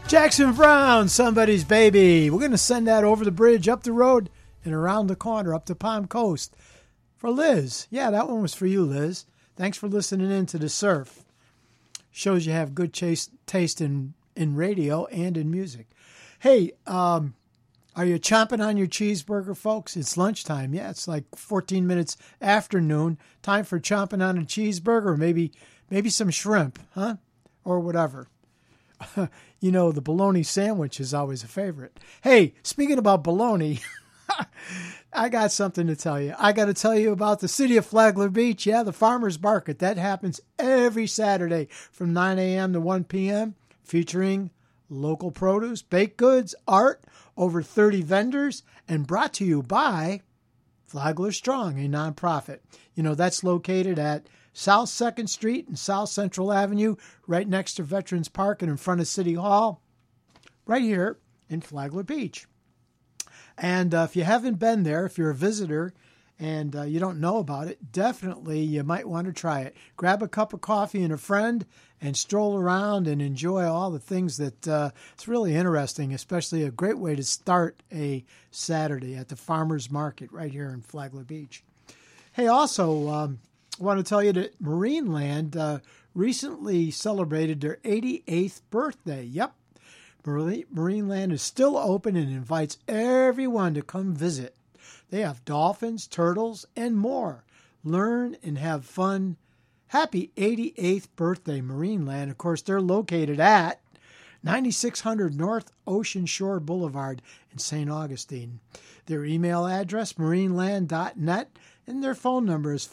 Jackson Browne, Somebody's Baby. We're going to send that over the bridge, up the road, and around the corner, up to Palm Coast. For Liz. Yeah, that one was for you, Liz. Thanks for listening in to The Surf. Shows you have good taste in radio and in music. Hey, are you chomping on your cheeseburger, folks? It's lunchtime. Yeah, it's like 14 minutes after noon. Time for chomping on a cheeseburger, maybe some shrimp, huh? Or whatever. You know, the bologna sandwich is always a favorite. Hey, speaking about bologna, I got something to tell you. I got to tell you about the city of Flagler Beach. Yeah, the farmers market. That happens every Saturday from 9 a.m. to 1 p.m., featuring local produce, baked goods, art, over 30 vendors, and brought to you by Flagler Strong, a nonprofit. You know, that's located at South 2nd Street and South Central Avenue, right next to Veterans Park and in front of City Hall, right here in Flagler Beach. And if you haven't been there, if you're a visitor and you don't know about it, definitely you might want to try it. Grab a cup of coffee and a friend and stroll around and enjoy all the things that it's really interesting, especially a great way to start a Saturday at the farmers market right here in Flagler Beach. Hey, also, I want to tell you that Marineland recently celebrated their 88th birthday. Yep. Marineland is still open and invites everyone to come visit. They have dolphins, turtles, and more. Learn and have fun. Happy 88th birthday, Marineland. Of course, they're located at 9600 North Ocean Shore Boulevard in St. Augustine. Their email address, marineland.net, and their phone number is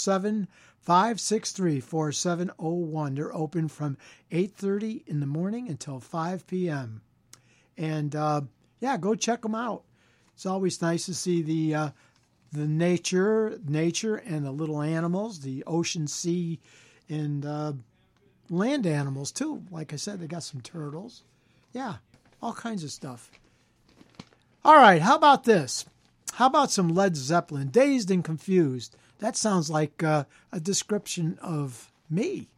407-563-4701. They're open from 8:30 in the morning until 5 p.m. And, go check them out. It's always nice to see the nature and the little animals, the ocean, sea, and land animals, too. Like I said, they got some turtles. Yeah, all kinds of stuff. All right, how about this? How about some Led Zeppelin, Dazed and Confused? That sounds like a description of me.